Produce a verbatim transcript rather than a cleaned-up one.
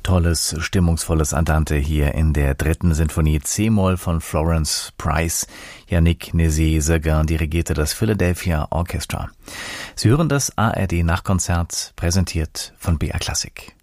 tolles, stimmungsvolles Andante hier in der dritten Sinfonie C-Moll von Florence Price. Yannick Nézet-Séguin dirigierte das Philadelphia Orchestra. Sie hören das A R D Nachkonzert, präsentiert von B R Klassik.